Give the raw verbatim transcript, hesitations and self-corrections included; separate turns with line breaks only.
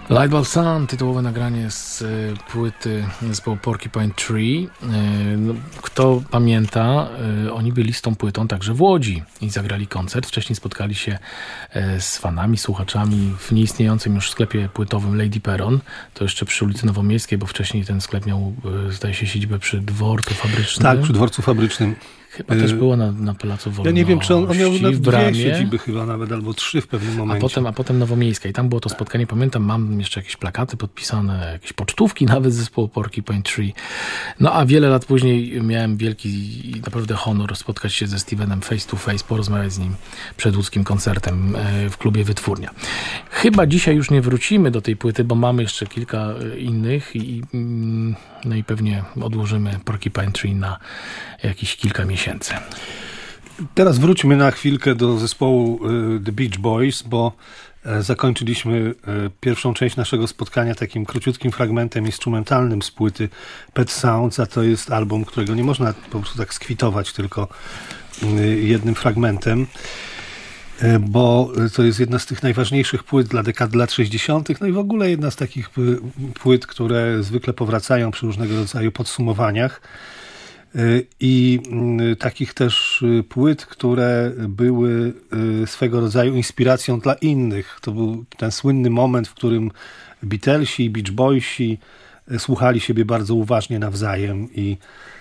Lightbulb Sun, tytułowe nagranie z płyty zespołu Porcupine Tree. No, kto pamięta, oni byli z tą płytą także w Łodzi i zagrali koncert. Wcześniej spotkali się z fanami, słuchaczami w nieistniejącym już sklepie płytowym Lady Peron. To jeszcze przy ulicy Nowomiejskiej, bo wcześniej ten sklep miał, zdaje się, siedzibę przy dworcu fabrycznym.
Tak, przy dworcu fabrycznym.
Chyba też było na, na Placu Wolności.
Ja nie wiem, czy on, on miał
w bramie.
dwie siedziby chyba nawet, albo trzy w pewnym momencie.
A potem, a potem Nowomiejska. I tam było to spotkanie. Pamiętam, mam jeszcze jakieś plakaty podpisane, jakieś pocztówki nawet z zespołu Porcupine Tree. No a wiele lat później miałem wielki naprawdę honor spotkać się ze Stevenem face to face, porozmawiać z nim przed łódzkim koncertem w klubie Wytwórnia. Chyba dzisiaj już nie wrócimy do tej płyty, bo mamy jeszcze kilka innych i, no i pewnie odłożymy Porcupine Tree na jakieś kilka miesięcy.
Teraz wróćmy na chwilkę do zespołu The Beach Boys, bo zakończyliśmy pierwszą część naszego spotkania takim króciutkim fragmentem instrumentalnym z płyty Pet Sounds, a to jest album, którego nie można po prostu tak skwitować tylko jednym fragmentem, bo to jest jedna z tych najważniejszych płyt dla dekady lat sześćdziesiątych, no i w ogóle jedna z takich płyt, które zwykle powracają przy różnego rodzaju podsumowaniach. I takich też płyt, które były swego rodzaju inspiracją dla innych. To był ten słynny moment, w którym Beatlesi i Beach Boysi słuchali siebie bardzo uważnie nawzajem i